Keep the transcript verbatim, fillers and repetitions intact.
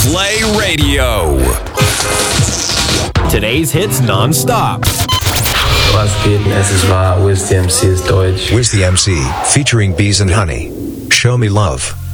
Play Radio. Today's hits non-stop. Was geht? Es ist wahr. Wiz the M C ist Deutsch. Wiz the M C, featuring Bees and Honey. Show me love.